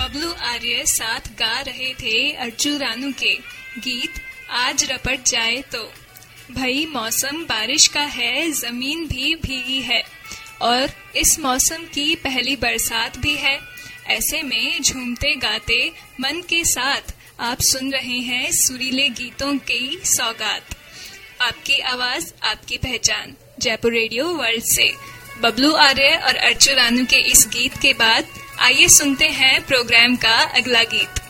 बबलू आर्य साथ गा रहे थे अर्जू रानू के गीत आज रपट जाए तो। भाई मौसम बारिश का है, जमीन भी भीगी है और इस मौसम की पहली बरसात भी है। ऐसे में झूमते गाते मन के साथ आप सुन रहे हैं सुरीले गीतों की सौगात। आपकी आवाज आपकी पहचान जयपुर रेडियो वर्ल्ड से। बबलू आर्य और अर्जू रानू के इस गीत के बाद आइए सुनते हैं प्रोग्राम का अगला गीत।